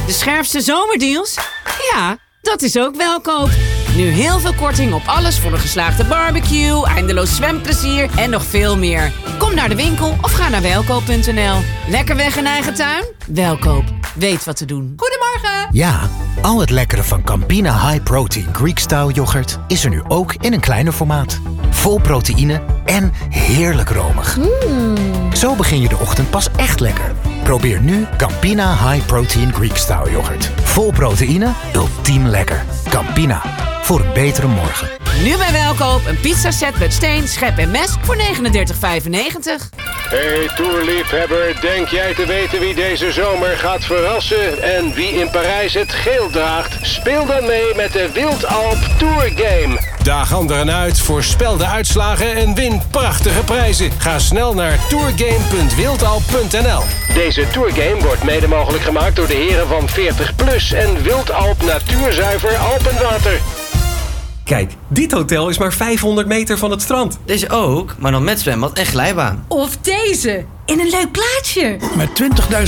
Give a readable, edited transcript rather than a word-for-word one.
De scherpste zomerdeals? Ja, dat is ook Welkoop. Nu heel veel korting op alles voor een geslaagde barbecue, eindeloos zwemplezier en nog veel meer. Kom naar de winkel of ga naar welkoop.nl. Lekker weg in eigen tuin? Welkoop. Weet wat te doen. Goedemorgen! Ja, al het lekkere van Campina High Protein Greek Style yoghurt is er nu ook in een kleiner formaat. Vol proteïne en heerlijk romig. Zo begin je de ochtend pas echt lekker. Probeer nu Campina High Protein Greek Style yoghurt. Vol proteïne, ultiem lekker. Campina, voor een betere morgen. Nu bij Welkoop een pizzaset met steen, schep en mes voor 39,95. Hey toerliefhebber, denk jij te weten wie deze zomer gaat verrassen en wie in Parijs het geel draagt? Speel dan mee met de Wildalp Tour Game. Daag anderen uit, voorspel de uitslagen en win prachtige prijzen. Ga snel naar tourgame.wildalp.nl. Deze tourgame wordt mede mogelijk gemaakt door de heren van 40+ en Wildalp Natuurzuiver Alpenwater. Kijk, dit hotel is maar 500 meter van het strand. Deze ook, maar dan met zwembad en glijbaan. Of deze, in een leuk plaatsje. Met 20.000